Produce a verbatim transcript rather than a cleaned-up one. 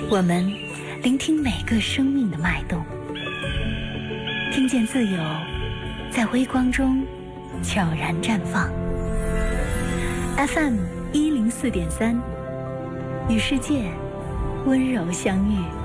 我们聆听每个生命的脉动，听见自由在微光中悄然绽放。 F M 一零四点三，与世界温柔相遇。